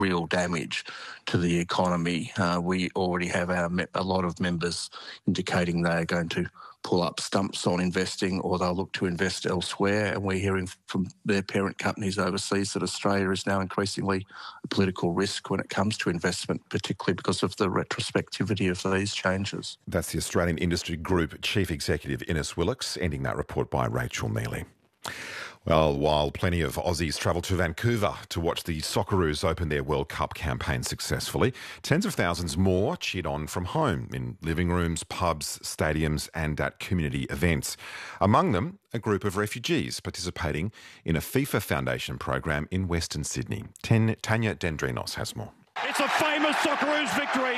real damage to the economy. We already have a lot of members indicating they are going to pull up stumps on investing, or they'll look to invest elsewhere. And we're hearing from their parent companies overseas that Australia is now increasingly a political risk when it comes to investment, particularly because of the retrospectivity of these changes. That's the Australian Industry Group Chief Executive Innes Willox, ending that report by Rachel Neely. Well, while plenty of Aussies travel to Vancouver to watch the Socceroos open their World Cup campaign successfully, tens of thousands more cheered on from home in living rooms, pubs, stadiums and at community events. Among them, a group of refugees participating in a FIFA Foundation program in Western Sydney. Tanya Dendrinos has more. It's a famous Socceroos victory.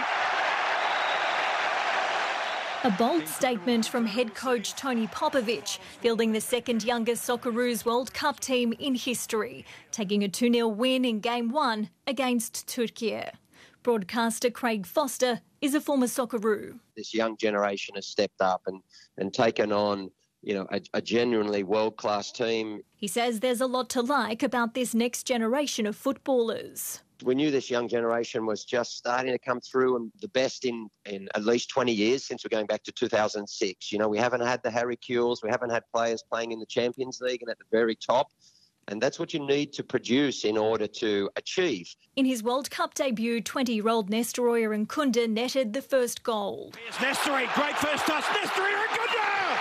A bold statement from head coach Tony Popovic, fielding the second youngest Socceroos World Cup team in history, taking a 2-0 win in Game 1 against Turkey. Broadcaster Craig Foster is a former Socceroo. This young generation has stepped up and taken on, a genuinely world-class team. He says there's a lot to like about this next generation of footballers. We knew this young generation was just starting to come through, and the best in at least 20 years since we're going back to 2006. We haven't had the Harry Kewells, we haven't had players playing in the Champions League and at the very top. And that's what you need to produce in order to achieve. In his World Cup debut, 20-year-old Nestoroya Nkunda netted the first goal. Here's Nestori, great first touch, Nestoroya Nkunda!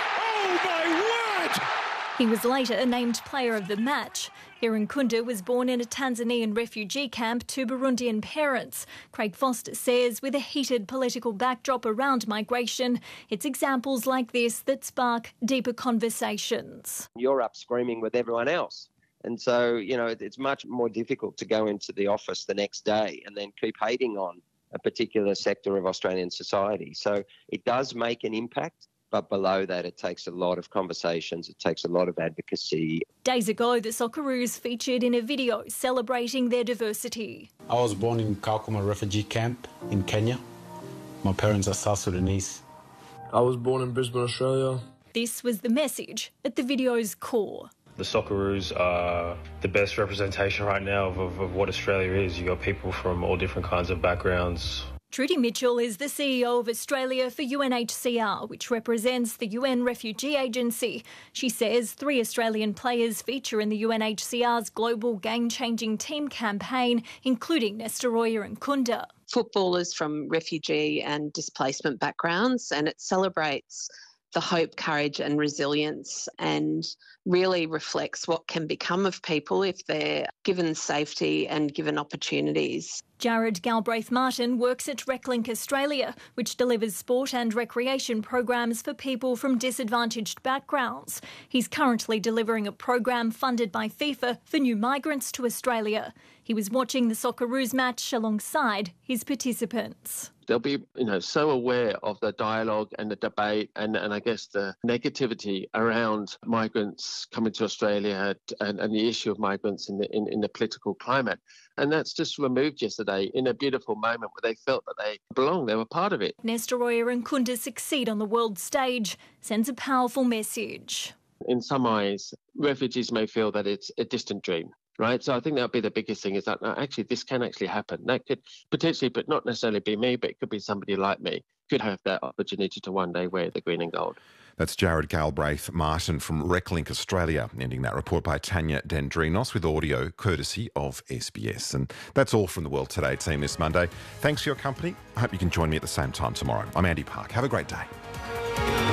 Oh my word! He was later named player of the match. Nkunda was born in a Tanzanian refugee camp to Burundian parents. Craig Foster says with a heated political backdrop around migration, it's examples like this that spark deeper conversations. You're up screaming with everyone else. And so, it's much more difficult to go into the office the next day and then keep hating on a particular sector of Australian society. So it does make an impact. But below that, it takes a lot of conversations, it takes a lot of advocacy. Days ago, the Socceroos featured in a video celebrating their diversity. I was born in Kakuma refugee camp in Kenya. My parents are South Sudanese. I was born in Brisbane, Australia. This was the message at the video's core. The Socceroos are the best representation right now of what Australia is. You've got people from all different kinds of backgrounds. Trudy Mitchell is the CEO of Australia for UNHCR, which represents the UN Refugee Agency. She says 3 Australian players feature in the UNHCR's global game-changing team campaign, including Nestoroya Nkunda. Footballers from refugee and displacement backgrounds, and it celebrates the hope, courage and resilience, and really reflects what can become of people if they're given safety and given opportunities. Jared Galbraith-Martin works at Reclink Australia, which delivers sport and recreation programs for people from disadvantaged backgrounds. He's currently delivering a program funded by FIFA for new migrants to Australia. He was watching the Socceroos match alongside his participants. They'll be, so aware of the dialogue and the debate and I guess the negativity around migrants coming to Australia and the issue of migrants in the political climate. And that's just removed yesterday in a beautiful moment where they felt that they belonged, they were part of it. Nestoroya Nkunda's succeed on the world stage sends a powerful message. In some eyes, refugees may feel that it's a distant dream. Right, so I think that'll be the biggest thing is that actually this can actually happen. That could potentially, but not necessarily be me, but it could be somebody like me, could have that opportunity to one day wear the green and gold. That's Jared Galbraith-Martin from Reclink Australia, ending that report by Tanya Dendrinos with audio courtesy of SBS. And that's all from the World Today team this Monday. Thanks for your company. I hope you can join me at the same time tomorrow. I'm Andy Park. Have a great day.